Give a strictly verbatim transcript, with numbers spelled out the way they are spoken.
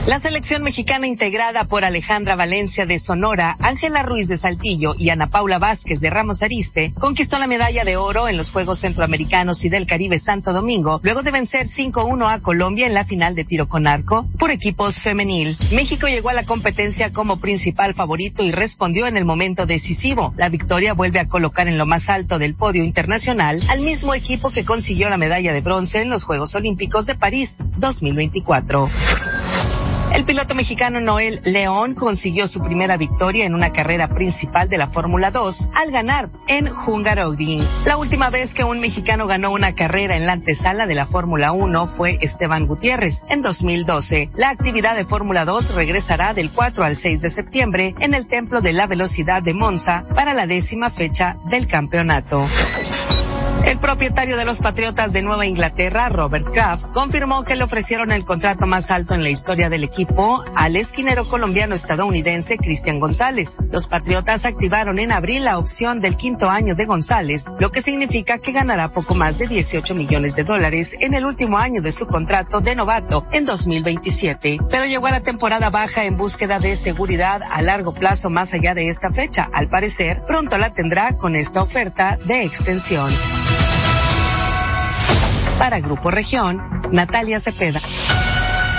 La selección mexicana integrada por Alejandra Valencia de Sonora, Ángela Ruiz de Saltillo y Ana Paula Vázquez de Ramos Arizpe conquistó la medalla de oro en los Juegos Centroamericanos y del Caribe Santo Domingo, luego de vencer cinco uno a Colombia en la final de tiro con arco por equipos femenil. México llegó a la competencia como principal favorito y respondió en el momento decisivo. La victoria vuelve a colocar en lo más alto del podio internacional al mismo equipo que consiguió la medalla de bronce en los Juegos Olímpicos de París dos mil veinticuatro. El piloto mexicano Noel León consiguió su primera victoria en una carrera principal de la Fórmula dos al ganar en Hungaroring. La última vez que un mexicano ganó una carrera en la antesala de la Fórmula uno fue Esteban Gutiérrez en dos mil doce. La actividad de Fórmula dos regresará del cuatro al seis de septiembre en el Templo de la Velocidad de Monza para la décima fecha del campeonato. El propietario de los Patriotas de Nueva Inglaterra, Robert Kraft, confirmó que le ofrecieron el contrato más alto en la historia del equipo al esquinero colombiano-estadounidense Cristian González. Los Patriotas activaron en abril la opción del quinto año de González, lo que significa que ganará poco más de dieciocho millones de dólares en el último año de su contrato de novato en dos mil veintisiete. Pero llegó a la temporada baja en búsqueda de seguridad a largo plazo más allá de esta fecha. Al parecer, pronto la tendrá con esta oferta de extensión. Para Grupo Región, Natalia Cepeda.